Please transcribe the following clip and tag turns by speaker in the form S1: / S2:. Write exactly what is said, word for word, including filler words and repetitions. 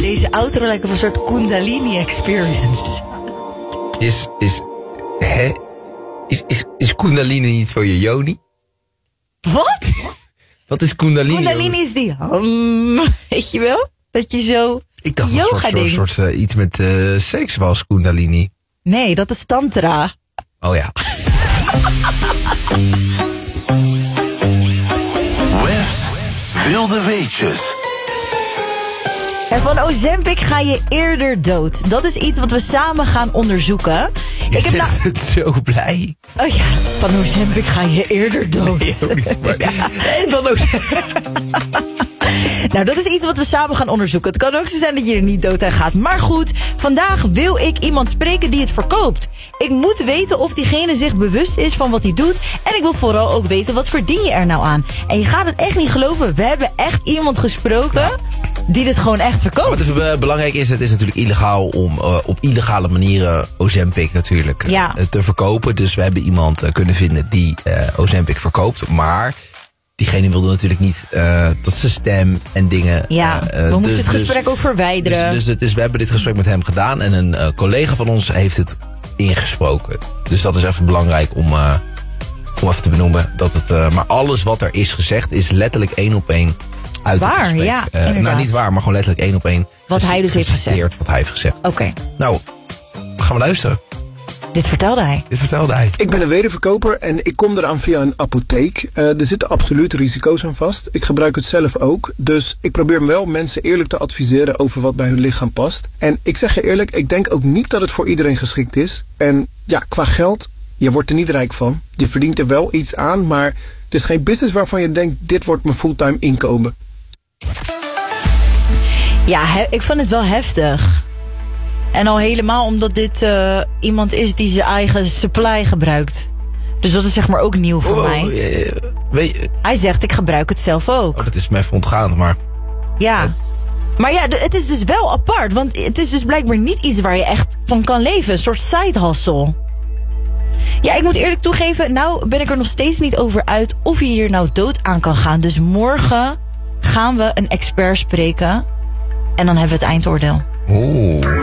S1: Deze outro lijkt op een soort Kundalini experience.
S2: Is, is, hè? Is, is, is Kundalini niet voor je yoni?
S1: Wat?
S2: Wat is Kundalini?
S1: Kundalini is die hum, weet je wel? Dat je zo
S2: Ik dacht
S1: yoga
S2: een soort,
S1: ding.
S2: soort, soort uh, iets met uh, seks was Kundalini.
S1: Nee, dat is tantra.
S2: Oh ja.
S3: West Wilde Weetjes.
S1: En van Ozempic ga je eerder dood. Dat is iets wat we samen gaan onderzoeken.
S2: Je
S1: Ik heb
S2: zegt
S1: nou...
S2: het zo blij.
S1: Oh ja, van Ozempic ga je eerder dood.
S2: Nee, ook niet, maar...
S1: Ja.
S2: En van Ozempic...
S1: Nou, dat is iets wat we samen gaan onderzoeken. Het kan ook zo zijn dat je er niet dood aan gaat. Maar goed, vandaag wil ik iemand spreken die het verkoopt. Ik moet weten of diegene zich bewust is van wat hij doet. En ik wil vooral ook weten, wat verdien je er nou aan? En je gaat het echt niet geloven. We hebben echt iemand gesproken... Ja. Die dit gewoon echt verkoopt.
S2: Wat even uh, belangrijk is, het is natuurlijk illegaal om uh, op illegale manieren Ozempic natuurlijk uh,
S1: ja.
S2: te verkopen. Dus we hebben iemand uh, kunnen vinden die uh, Ozempic verkoopt. Maar diegene wilde natuurlijk niet uh, dat zijn stem en dingen...
S1: Ja,
S2: uh, uh,
S1: we moesten
S2: dus,
S1: het gesprek
S2: dus,
S1: ook verwijderen.
S2: Dus, dus, het is, we hebben dit gesprek met hem gedaan en een uh, collega van ons heeft het ingesproken. Dus dat is even belangrijk om, uh, om even te benoemen. Dat het, uh, maar alles wat er is gezegd is letterlijk één op één... Uit
S1: waar,
S2: het gesprek.
S1: ja,
S2: uh, nou, niet waar, maar gewoon letterlijk één op één.
S1: Wat hij dus heeft gezegd.
S2: Wat hij heeft gezegd.
S1: Oké. Okay.
S2: Nou, gaan we luisteren.
S1: Dit vertelde hij.
S2: Dit vertelde hij.
S4: Ik ben een wederverkoper en ik kom eraan via een apotheek. Uh, er zitten absoluut risico's aan vast. Ik gebruik het zelf ook. Dus ik probeer wel mensen eerlijk te adviseren over wat bij hun lichaam past. En ik zeg je eerlijk, ik denk ook niet dat het voor iedereen geschikt is. En ja, qua geld, je wordt er niet rijk van. Je verdient er wel iets aan, maar het is geen business waarvan je denkt, dit wordt mijn fulltime inkomen.
S1: Ja, he, ik vond het wel heftig. En al helemaal omdat dit uh, iemand is die zijn eigen supply gebruikt. Dus dat is zeg maar ook nieuw voor
S2: oh,
S1: mij.
S2: Uh, weet je,
S1: hij zegt, ik gebruik het zelf ook.
S2: Oh, dat is me even ontgaan, maar...
S1: Ja. Uh, maar ja, het is dus wel apart. Want het is dus blijkbaar niet iets waar je echt van kan leven. Een soort side hustle. Ja, ik moet eerlijk toegeven, nou ben ik er nog steeds niet over uit of je hier nou dood aan kan gaan. Dus morgen gaan we een expert spreken. En dan hebben we het eindoordeel.
S2: Oeh.